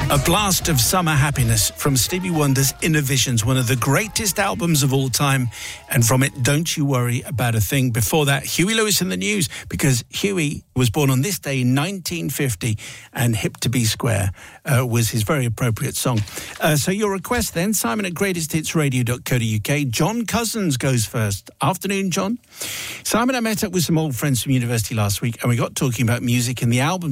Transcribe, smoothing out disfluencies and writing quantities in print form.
A blast of summer happiness from Stevie Wonder's Inner Visions, one of the greatest albums of all time. And from it, Don't You Worry About a Thing. Before that, Huey Lewis in the News, because Huey was born on this day in 1950, and Hip to Be Square was his very appropriate song. So your request then, Simon at greatesthitsradio.co.uk. John Cousins goes first. Afternoon, John. Simon, I met up with some old friends from university last week, and we got talking about music and the album